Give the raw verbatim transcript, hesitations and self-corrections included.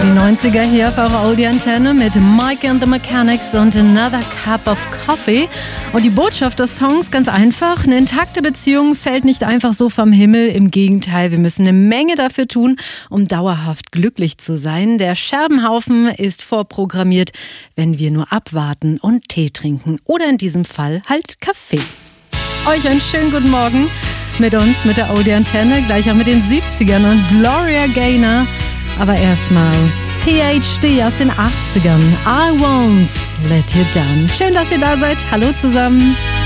Die neunziger hier auf eurer Audi-Antenne mit Mike and the Mechanics und Another Cup of Coffee. Und die Botschaft des Songs ganz einfach: Eine intakte Beziehung fällt nicht einfach so vom Himmel. Im Gegenteil, wir müssen eine Menge dafür tun, um dauerhaft glücklich zu sein. Der Scherbenhaufen ist vorprogrammiert, wenn wir nur abwarten und Tee trinken. Oder in diesem Fall halt Kaffee. Euch einen schönen guten Morgen mit uns, mit der Audi-Antenne, gleich auch mit den siebzigern und Gloria Gaynor. Aber erstmal P H D aus den achtzigern. I won't let you down. Schön, dass ihr da seid. Hallo zusammen.